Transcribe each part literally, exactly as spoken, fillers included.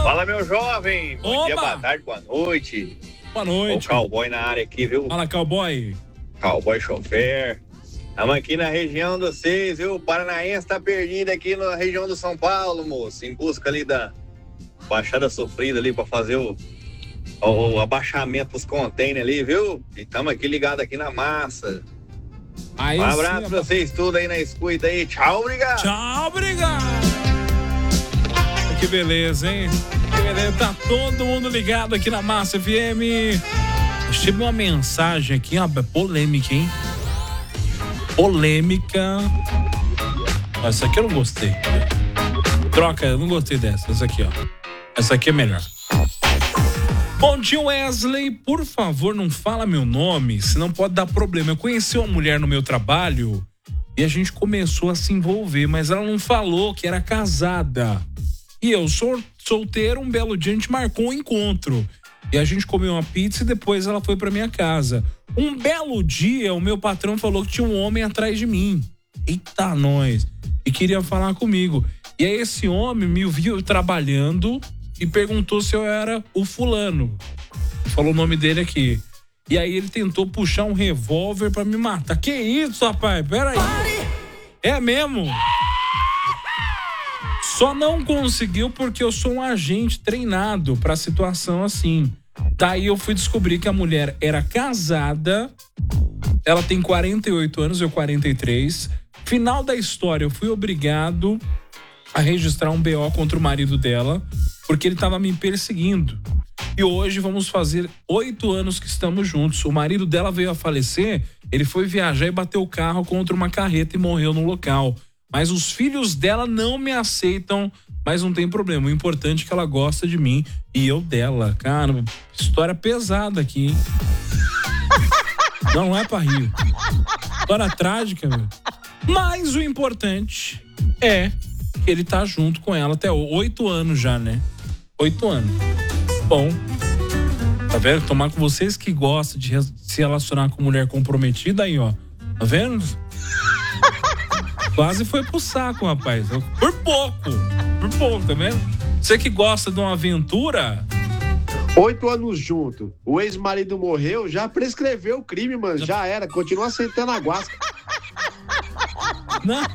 Fala, meu jovem. Bom Opa. dia, boa tarde, boa noite. Boa noite. O cowboy na área aqui, viu? Fala, cowboy. Cowboy chofer. Estamos aqui na região dos seis, viu? O paranaense tá perdido aqui na região do São Paulo, moço. Em busca ali da Baixada Sofrida ali pra fazer o, o, o abaixamento dos containers ali, viu? E estamos aqui ligados aqui na massa. Aí Um abraço sim, pra vocês tudo aí na escuta aí. Tchau, obrigado. Tchau, obrigado. Que beleza, hein? Que beleza. Tá todo mundo ligado aqui na Massa F M. Tive uma mensagem aqui, ó, polêmica, hein? Polêmica. Essa aqui eu não gostei. Troca, eu não gostei dessa. Essa aqui, ó. Essa aqui é melhor. Bom dia, Wesley. Por favor, não fala meu nome, senão pode dar problema. Eu conheci uma mulher no meu trabalho e a gente começou a se envolver, mas ela não falou que era casada. E eu sou solteiro, um belo dia a gente marcou um encontro. E a gente comeu uma pizza e depois ela foi pra minha casa. Um belo dia, o meu patrão falou que tinha um homem atrás de mim. Eita, nós. E queria falar comigo. E aí esse homem me viu trabalhando e perguntou se eu era o fulano. Falou o nome dele aqui. E aí ele tentou puxar um revólver pra me matar. Que isso, rapaz? Pera aí. É mesmo? Só não conseguiu porque eu sou um agente treinado pra situação assim. Daí eu fui descobrir que a mulher era casada. Ela tem quarenta e oito anos, eu quarenta e três. Final da história, eu fui obrigado a registrar um B O contra o marido dela, porque ele tava me perseguindo. E hoje vamos fazer oito anos que estamos juntos. O marido dela veio a falecer, ele foi viajar e bateu o carro contra uma carreta e morreu no local. Mas os filhos dela não me aceitam, mas não tem problema. O importante é que ela gosta de mim e eu dela. Cara, história pesada aqui, hein? Não é pra rir. História trágica, meu. Mas o importante é que ele tá junto com ela até oito anos já, né? Oito anos. Bom, tá vendo? Tomar com vocês que gostam de se relacionar com mulher comprometida aí, ó. Tá vendo? Quase foi pro saco, rapaz. Por pouco. Por pouco, tá vendo? Você que gosta de uma aventura... Oito anos junto. O ex-marido morreu, já prescreveu o crime, mano. Já era. Continua sentando a guasca. Não.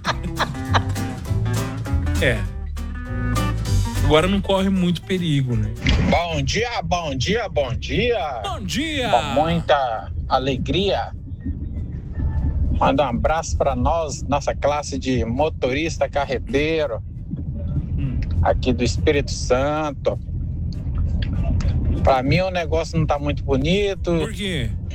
É. Agora não corre muito perigo, né? Bom dia, bom dia, bom dia. Bom dia. Com muita alegria. Manda um abraço para nós, nossa classe de motorista carreteiro, hum. aqui do Espírito Santo. Para mim o negócio não tá muito bonito. Por quê?